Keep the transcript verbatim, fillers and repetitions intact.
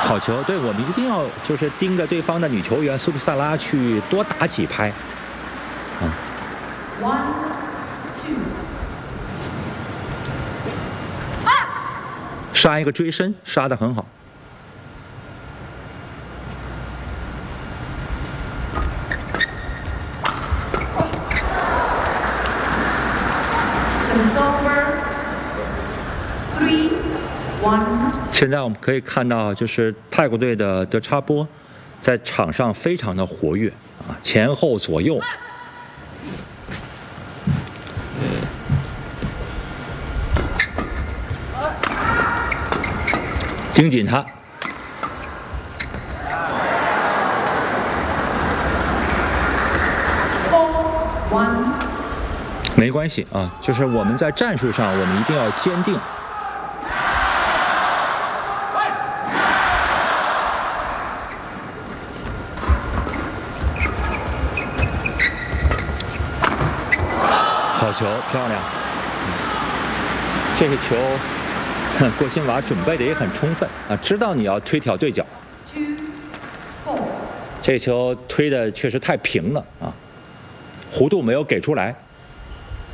好球，对我们一定要就是盯着对方的女球员苏比萨拉去多打几拍。嗯。One, two. 杀一个追身，杀得很好。现在我们可以看到，就是泰国队的德查波在场上非常的活跃啊，前后左右。盯紧他。没关系啊，就是我们在战术上，我们一定要坚定。好球，漂亮！这个球，郭辛娃准备的也很充分啊，知道你要推挑对角。这球推的确实太平了啊，弧度没有给出来。